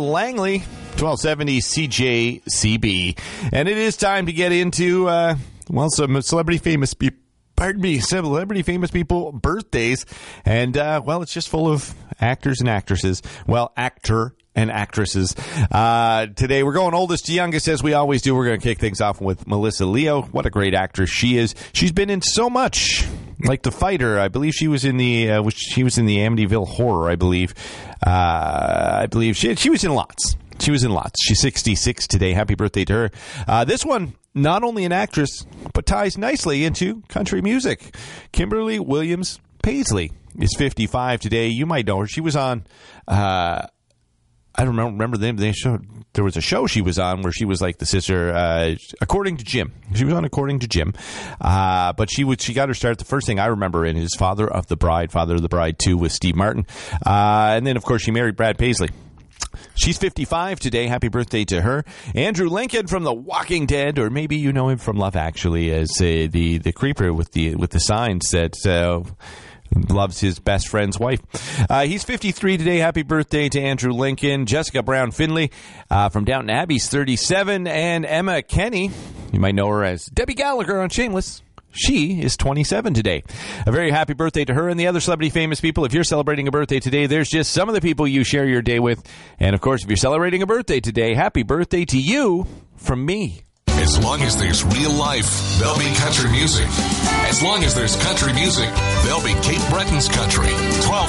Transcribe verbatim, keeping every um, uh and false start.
Langley, twelve seventy C J C B. And it is time to get into, uh, well, some celebrity famous people. Pardon me, celebrity famous people birthdays. And, uh, well, it's just full of actors and actresses. Well, actor and actresses. Uh, today we're going oldest to youngest as we always do. We're going to kick things off with Melissa Leo. What a great actress she is. She's been in so much. Like The Fighter, I believe she was in the uh, she was in the Amityville Horror, I believe. Uh, I believe she she was in lots. She was in lots. She's sixty-six today. Happy birthday to her. Uh, this one, not only an actress, but ties nicely into country music. Kimberly Williams Paisley is fifty-five today. You might know her. She was on... Uh, I don't remember them. They showed there was a show she was on where she was like the sister, uh, according to Jim. She was on According to Jim, uh, but she would she got her start. The first thing I remember in is Father of the Bride, Father of the Bride two with Steve Martin, uh, and then of course she married Brad Paisley. She's fifty-five today. Happy birthday to her. Andrew Lincoln from The Walking Dead, or maybe you know him from Love Actually as uh, the the creeper with the with the signs that. Uh, Loves his best friend's wife. Uh, he's fifty-three today. Happy birthday to Andrew Lincoln. Jessica Brown Finley uh, from Downton Abbey's thirty-seven. And Emma Kenny, you might know her as Debbie Gallagher on Shameless. She is twenty-seven today. A very happy birthday to her and the other celebrity famous people. If you're celebrating a birthday today, there's just some of the people you share your day with. And, of course, if you're celebrating a birthday today, happy birthday to you from me. As long as there's real life, there'll be country music. As long as there's country music, there'll be Cape Breton's Country. twelve